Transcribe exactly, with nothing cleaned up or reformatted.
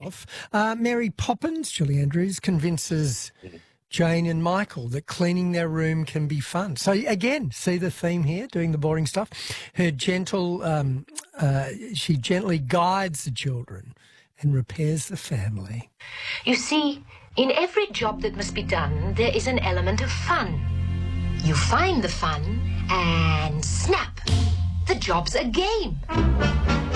off. Uh, Mary Poppins, Julie Andrews, convinces Jane and Michael that cleaning their room can be fun. So again, see the theme here, doing the boring stuff. Her gentle, um, uh, she gently guides the children and repairs the family. You see, in every job that must be done, there is an element of fun. You find the fun and snap, the job's a game.